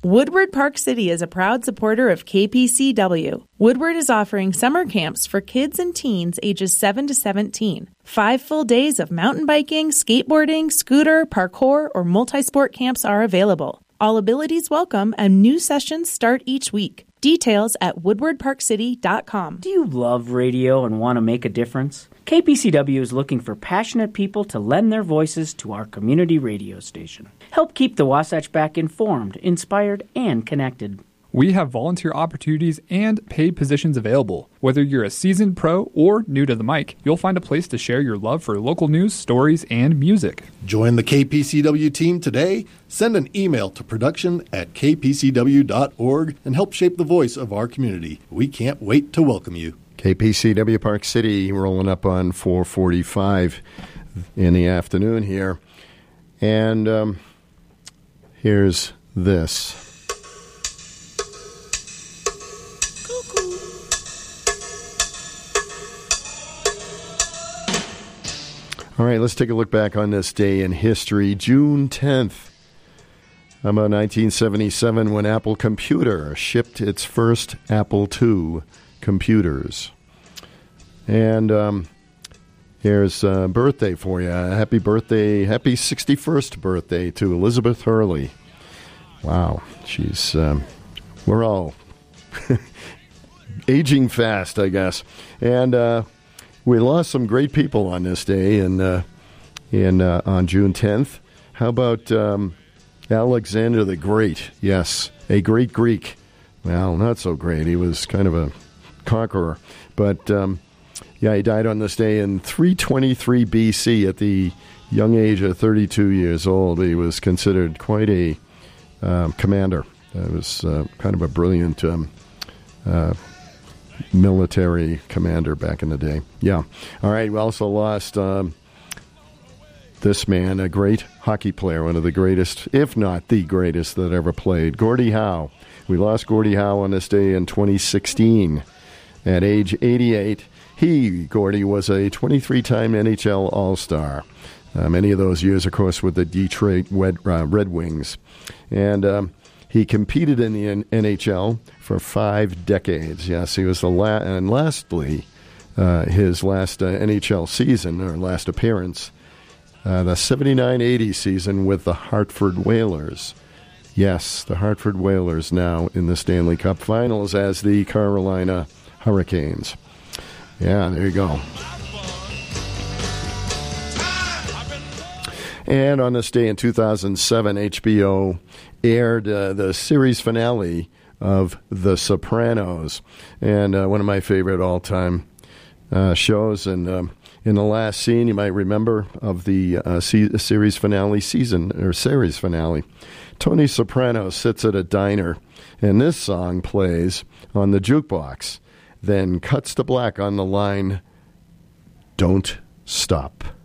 Woodward Park City is a proud supporter of KPCW. Woodward is offering summer camps for kids and teens ages 7 to 17. 5 full days of mountain biking, skateboarding, scooter, parkour, or multi-sport camps are available. All abilities welcome, and new sessions start each week. Details at woodwardparkcity.com. Do you love radio and want to make a difference? KPCW is looking for passionate people to lend their voices to our community radio station. Help keep the Wasatch Back informed, inspired, and connected. We have volunteer opportunities and paid positions available. Whether you're a seasoned pro or new to the mic, you'll find a place to share your love for local news, stories, and music. Join the KPCW team today. Send an email to production@kpcw.org and help shape the voice of our community. We can't wait to welcome you. KPCW Park City rolling up on 4:45 in the afternoon here. And here's this. All right, let's take a look back on this day in history. June 10th, about 1977, when Apple Computer shipped its first Apple II computers. And here's a birthday for you. Happy birthday, happy 61st birthday to Elizabeth Hurley. Wow, she's, we're all aging fast, I guess. And we lost some great people on this day on June 10th. How about Alexander the Great? Yes, a great Greek. Well, not so great. He was kind of a conqueror. But, he died on this day in 323 B.C. at the young age of 32 years old. He was considered quite a commander. He was kind of a brilliant military commander back in the day. Yeah. All right. We also lost this man, a great hockey player, one of the greatest, if not the greatest that ever played, Gordie Howe. We lost Gordie Howe on this day in 2016 at age 88. Gordie, was a 23-time NHL All-Star. Many of those years, of course, with the Detroit Red Wings. And he competed in the NHL for 5 decades. Yes, he was the last. And lastly, his last NHL season, or last appearance, the 79-80 season with the Hartford Whalers. Yes, the Hartford Whalers now in the Stanley Cup Finals as the Carolina Hurricanes. Yeah, there you go. And on this day in 2007, HBO aired the series finale of The Sopranos, and one of my favorite all-time shows. And in the last scene, you might remember, of the series finale, Tony Soprano sits at a diner, and this song plays on the jukebox, then cuts to black on the line, "Don't stop."